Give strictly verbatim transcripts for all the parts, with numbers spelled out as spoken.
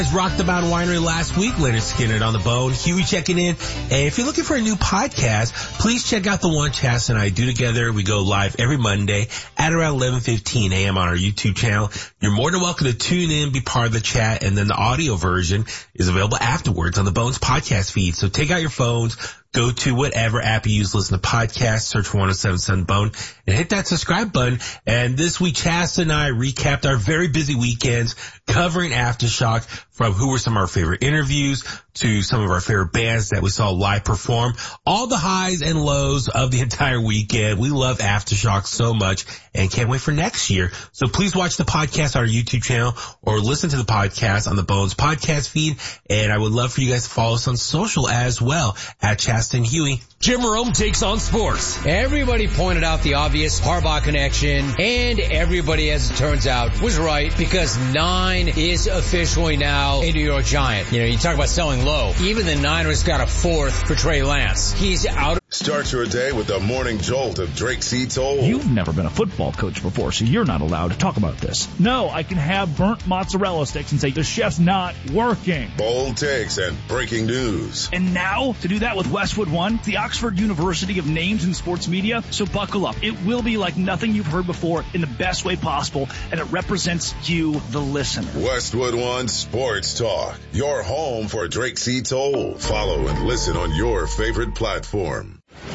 Rocked the Mountain Winery last week. Leonard Skinner on the bone. Huey checking in. And if you're looking for a new podcast, please check out the one Chas and I do together. We go live every Monday at around eleven fifteen a.m. on our YouTube channel. You're more than welcome to tune in, be part of the chat, and then the audio version is available afterwards on the Bones podcast feed. So take out your phones, go to whatever app you use to listen to podcasts, search for one oh seven Sun Bone, and hit that subscribe button. And this week, Chas and I recapped our very busy weekends covering Aftershock, from who were some of our favorite interviews to some of our favorite bands that we saw live perform. All the highs and lows of the entire weekend. We love Aftershock so much and can't wait for next year. So please watch the podcast on our YouTube channel or listen to the podcast on the Bones podcast feed. And I would love for you guys to follow us on social as well at Chaston Huey. Jim Rome takes on sports. Everybody pointed out the obvious Harbaugh connection, and everybody, as it turns out, was right, because nine is officially now a New York Giant. You know, you talk about selling low. Even the Niners got a fourth for Trey Lance. He's out. Start your day with the morning jolt of Drake C. Toll. You've never been a football coach before, so you're not allowed to talk about this. No, I can have burnt mozzarella sticks and say the chef's not working. Bold takes and breaking news. And now, to do that with Westwood One, the Oxford University of names in sports media. So buckle up. It will be like nothing you've heard before in the best way possible, and it represents you, the listener. Westwood One Sports Talk, your home for Drake C. Toll. Follow and listen on your favorite platform.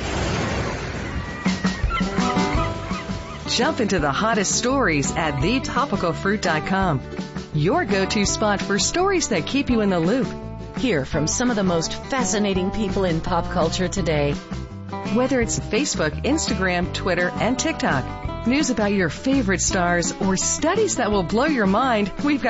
Jump into the hottest stories at the topical fruit dot com. Your go-to spot for stories that keep you in the loop. Hear from some of the most fascinating people in pop culture today. Whether it's Facebook, Instagram, Twitter, and TikTok, news about your favorite stars, or studies that will blow your mind, we've got